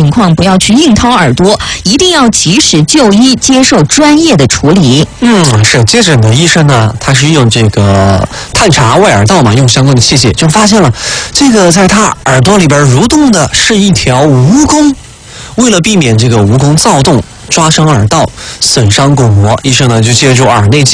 情况不要去硬掏耳朵，一定要及时就医，接受专业的处理。 是。接着呢，医生呢，他是用这个探查外耳道嘛，用相关的器械就发现了，这个在他耳朵里边蠕动的是一条蜈蚣。为了避免这个蜈蚣躁动抓伤耳道、损伤巩膜，医生呢就借助耳内